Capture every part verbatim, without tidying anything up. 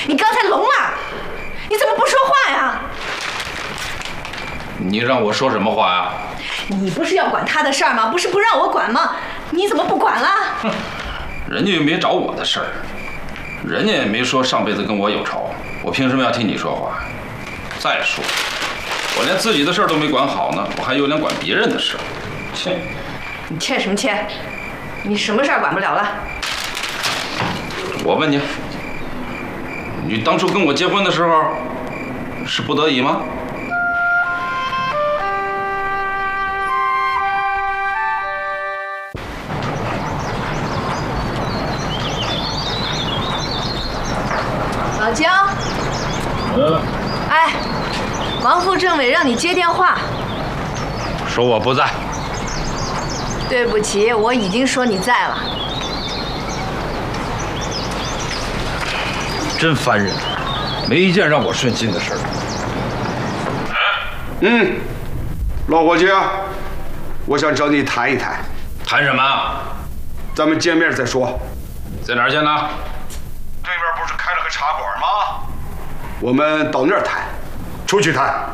你刚才聋了？你怎么不说话呀？ 你让我说什么话呀？ 你不是要管他的事儿吗？不是不让我管吗？你怎么不管了？ 哼，人家又没找我的事儿，人家也没说上辈子跟我有仇，我凭什么要替你说话？再说，我连自己的事儿都没管好呢，我还有脸管别人的事？切！ 你欠什么欠？你什么事儿管不了了？ 我问你，你当初跟我结婚的时候，是不得已吗？ 老姜， 嗯。 哎，王副政委让你接电话。 说我不在。 对不起，我已经说你在了。 真烦人，没一件让我顺心的事儿。 嗯，老伙计，我想找你谈一谈。 谈什么？ 咱们见面再说。 在哪儿见呢？ 对面不是开了个茶馆吗？我们到那儿谈，出去谈。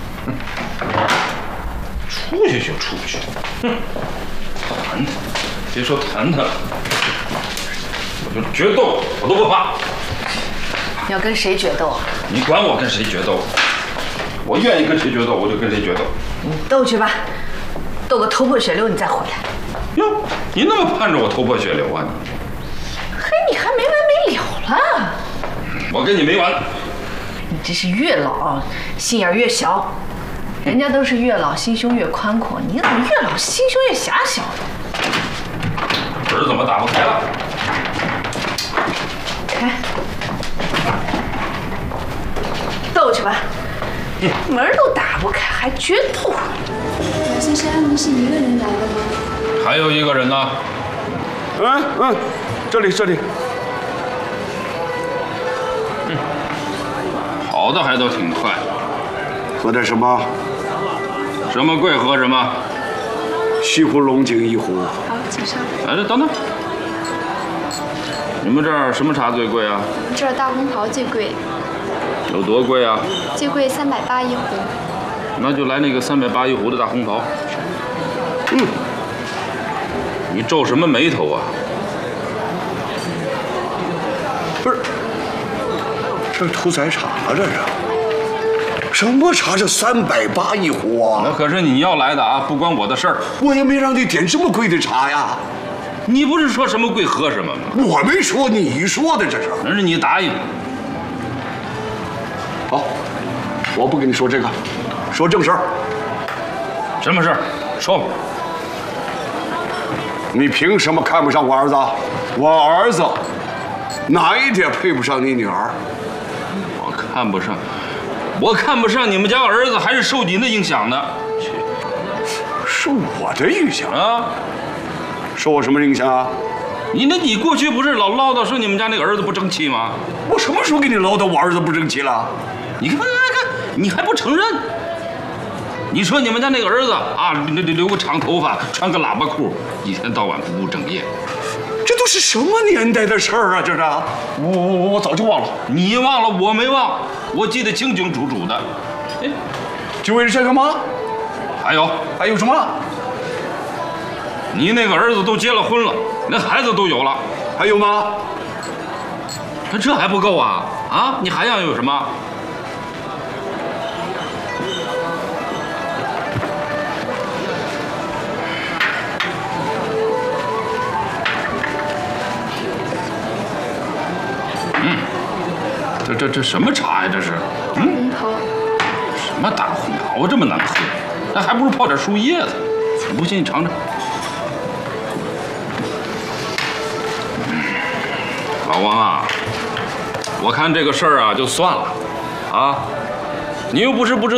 出去就出去。哼，谈，别说谈谈了，我就决斗，我都不怕。 要跟谁决斗啊？ 你管我跟谁决斗？我愿意跟谁决斗，我就跟谁决斗。 你斗去吧，斗个头破血流，你再回来。 哟，你那么盼着我头破血流啊你？ 嘿，你还没完没了了。 我跟你没完。 你这是越老心眼越小，人家都是越老心胸越宽阔，你怎么越老心胸越狭小呢？ 门怎么打不开了？ 开，斗去吧。门都打不开，还决斗？ 老先生，你是一个人来的吗？ 还有一个人呢。 嗯嗯，这里这里。 嗯，跑的还都挺快。 喝点什么？ 什么贵喝什么。 西湖龙井一壶。 好，请上。 哎，等等，你们这儿什么茶最贵啊？ 我们这儿大红袍最贵， 有多贵啊？ 最贵三百八一壶。 那就来那个三百八一壶的大红袍。 嗯， 你皱什么眉头啊？ 不是，这屠宰场啊，这是什么茶？这三百八一壶啊！ 那可是你要来的啊，不关我的事儿。 我也没让你点这么贵的茶呀。 你不是说什么贵喝什么吗？ 我没说，你说的这是。 那是你答应。 好，我不跟你说这个，说正事儿。 什么事儿？说吧。 你凭什么看不上我儿子？我儿子哪一点配不上你女儿？ 我看不上，我看不上你们家儿子，还是受你的影响呢。 受我的影响啊？ 受我什么影响啊？ 你那你过去不是老唠叨说你们家那个儿子不争气吗？ 我什么时候给你唠叨我儿子不争气了？ 你看看看，你还不承认？你说你们家那个儿子啊，留留个长头发，穿个喇叭裤，一天到晚不务正业， 这都是什么年代的事儿啊？这是，我我我我早就忘了。 你忘了，我没忘，我记得清清楚楚的。哎， 就为了这个吗？ 还有还有什么？ 你那个儿子都结了婚了，连孩子都有了， 还有吗？ 这还不够啊？啊，你还要有什么？嗯，这这这什么茶呀？这是？ 大红袍。 什么大红袍这么难喝？那还不如泡点树叶子。不信你尝尝。老王啊，我看这个事儿啊就算了，啊，你又不是不知道。